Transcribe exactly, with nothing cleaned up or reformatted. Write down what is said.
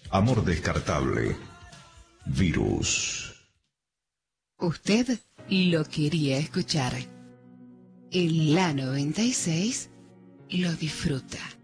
Amor descartable. Virus. Usted lo quería escuchar. En la noventa y seis lo disfruta.